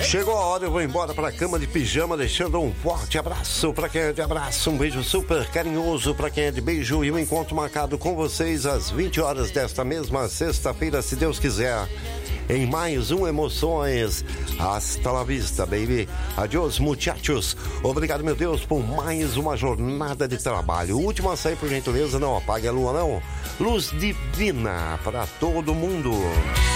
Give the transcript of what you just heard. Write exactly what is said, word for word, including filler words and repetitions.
Chegou a hora, eu vou embora pra cama de pijama, deixando um forte abraço pra quem é de abraço, um beijo super carinhoso pra quem é de beijo e um encontro marcado com vocês às vinte horas desta mesma sexta-feira, se Deus quiser, em mais um Emoções. Hasta la vista, baby. Adiós, muchachos. Obrigado, meu Deus, por mais uma jornada de trabalho. Última a sair, por gentileza, não apague a lua, não. Luz divina para todo mundo.